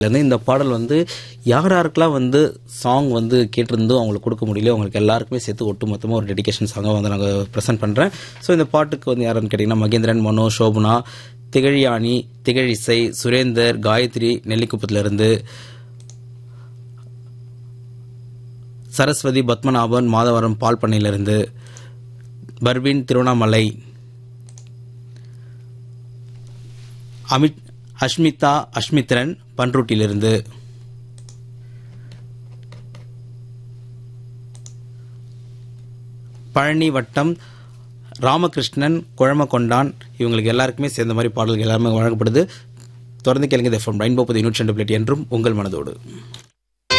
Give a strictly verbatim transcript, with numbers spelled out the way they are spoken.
இந்த பாடல் வந்து யார் யாருக்கெல்லாம் வந்து சாங் வந்து கேட்டிருந்தோ அவங்களுக்கு கொடுக்க முடியல, அவங்களுக்கு எல்லாருக்குமே சேர்த்து ஒட்டு மொத்தமாக ஒரு டெடிகேஷன் சாங்காக வந்து நாங்கள் ப்ரெசென்ட் பண்ணுறேன். ஸோ இந்த பாட்டுக்கு வந்து யாருன்னு கேட்டிங்கன்னா மகேந்திரன், மனோ, சோபனா, திகழியானி, திகழிசை, சுரேந்தர், காயத்ரி நெல்லிக்குப்பத்திலிருந்து, சரஸ்வதி, பத்மநாபன், மாதவரம் பால் பண்ணையிலிருந்து, பர்வீன் திருவண்ணாமலை, அமித் அஷ்மிதா அஷ்மித்ரன் பன்ருட்டிலிருந்து, பழனி வட்டம் ராமகிருஷ்ணன் குழமக்கொண்டான், இவங்களுக்கு எல்லாருக்குமே சேர்ந்த மாதிரி பாடல்கள் எல்லாமே வழங்கப்படுது. தொடர்ந்து கேளுங்க. எஃப்எம் ரெயின்போ புதிய நூற்றி ரெண்டு பிளேட் என்றும் உங்கள் மனதோடு.